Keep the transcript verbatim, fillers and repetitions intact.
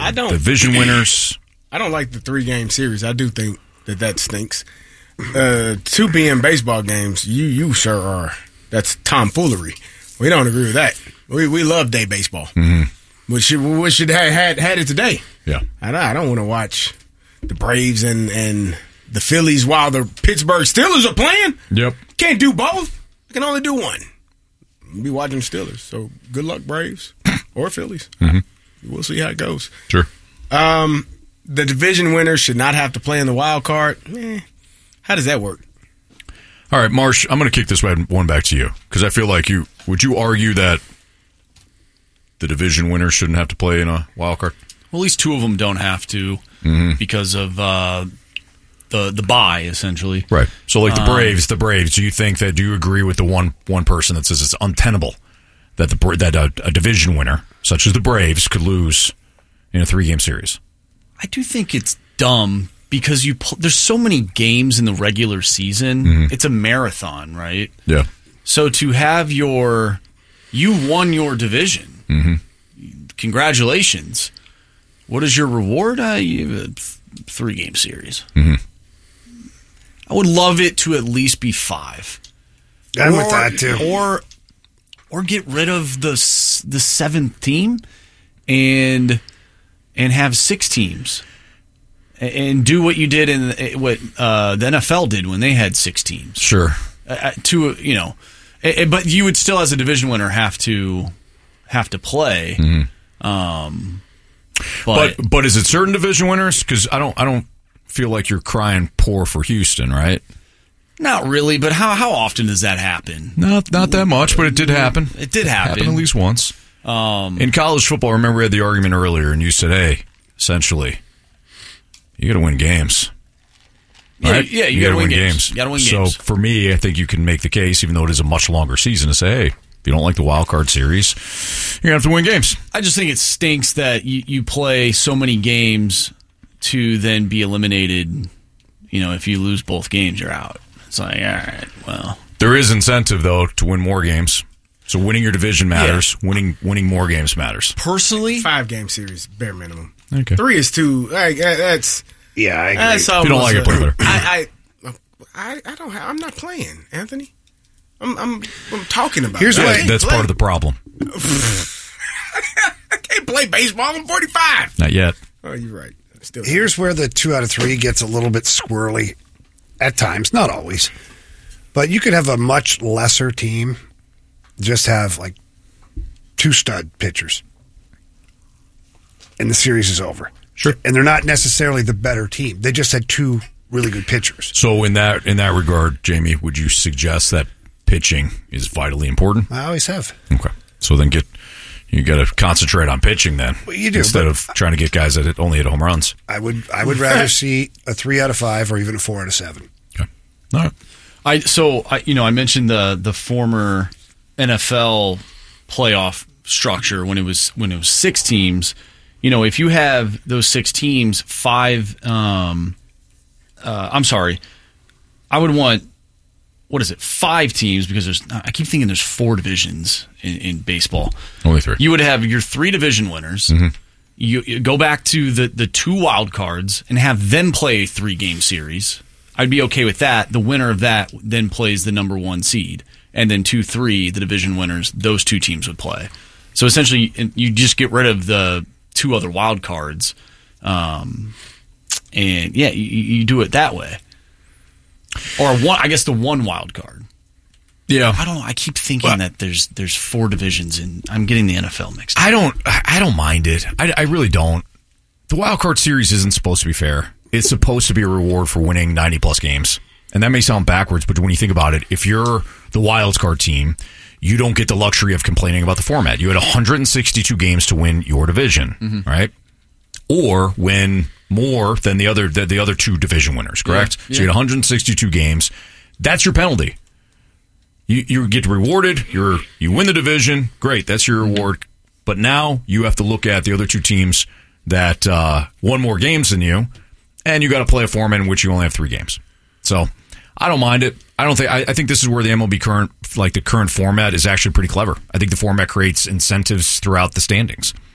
I don't division winners. I don't like the three game series. I do think that that stinks. Uh, two p.m. baseball games. You you sure are. That's tomfoolery. We don't agree with that. We we love day baseball. Mm-hmm. We should we should have had had it today. Yeah, I don't, I don't want to watch the Braves and, and the Phillies while the Pittsburgh Steelers are playing. Yep, can't do both. I can only do one. We'll be watching Steelers. So good luck, Braves or Phillies. Mm-hmm. We'll see how it goes. Sure. Um, the division winners should not have to play in the wild card. Eh, how does that work? All right, Marsh, I'm going to kick this one back to you because I feel like you would you argue that the division winners shouldn't have to play in a wild card? Well, at least two of them don't have to mm-hmm. because of uh, the the bye, essentially. Right. So, like the um, Braves, the Braves. Do you think that? Do you agree with the one one person that says it's untenable that the that a, a division winner such as the Braves could lose in a three game series? I do think it's dumb because you pl- there's so many games in the regular season. Mm-hmm. It's a marathon, right? Yeah. So to have your you won your division. Mm-hmm. Congratulations. What is your reward? Uh, you have a th- three-game series. Mm-hmm. I would love it to at least be five. I'm or, with that, too. Or, or get rid of the the seventh team and and have six teams and do what you did in what uh, the N F L did when they had six teams. Sure. Uh, to you know, but you would still, as a division winner, have to have to play. Mm-hmm. Um, But, but but is it certain division winners? Because I don't I don't feel like you're crying poor for Houston, right? Not really. But how how often does that happen? Not not that much, but it did happen. It did happen. Happened at least once. Um, In college football, I remember we had the argument earlier, and you said, "Hey, essentially, you got to win games." Right? Yeah, yeah, you, you got to win, win games. games. You got to win so games. for me, I think you can make the case, even though it is a much longer season, to say, "Hey, if you don't like the wild card series, you're gonna have to win games." I just think it stinks that you, you play so many games to then be eliminated. You know, if you lose both games, you're out. It's like, all right, well, there is incentive though to win more games. So winning your division matters. Yeah. Winning winning more games matters. Personally, five game series bare minimum. Okay, three is too. Like, that's yeah. I agree. That's if you don't like it, play better. I, I I I don't have. I'm not playing, Anthony. I'm I'm I'm talking about. Here's it. what that's play. part of the problem. I can't play baseball. I'm forty-five. Not yet. Oh, you're right. Still Here's where the two out of three gets a little bit squirrely at times, not always. But you could have a much lesser team, just have like two stud pitchers, and the series is over. Sure. And they're not necessarily the better team. They just had two really good pitchers. So in that in that regard, Jamie, would you suggest that pitching is vitally important? I always have. Okay. So then get you got to concentrate on pitching then, well, you do, instead of trying to get guys that hit, only hit home runs. I would I would rather see a three out of five or even a four out of seven. Okay. All right. I so I you know I mentioned the the former N F L playoff structure when it was when it was six teams. You know, if you have those six teams, five. Um, uh, I'm sorry, I would want. What is it? Five teams because there's. I keep thinking there's four divisions in, in baseball. Only three. You would have your three division winners. Mm-hmm. You, you go back to the the two wild cards and have them play a three game series. I'd be okay with that. The winner of that then plays the number one seed, and then two, three, the division winners. Those two teams would play. So essentially, you just get rid of the two other wild cards, um, and yeah, you, you do it that way. Or one, I guess the one wild card. Yeah, I don't know. I keep thinking well, that there's there's four divisions, and I'm getting the N F L mixed up. I don't. I don't mind it. I, I really don't. The wild card series isn't supposed to be fair. It's supposed to be a reward for winning ninety plus games, and that may sound backwards, but when you think about it, if you're the wild card team, you don't get the luxury of complaining about the format. You had one hundred sixty-two games to win your division, mm-hmm. right? Or win more than the other the, the other two division winners, correct? Yeah, yeah. So you had one hundred sixty-two games. That's your penalty. You you get rewarded. You're you win the division. Great, that's your reward. But now you have to look at the other two teams that uh, won more games than you, and you got to play a format in which you only have three games. So I don't mind it. I don't think I, I think this is where the M L B current like the current format is actually pretty clever. I think the format creates incentives throughout the standings.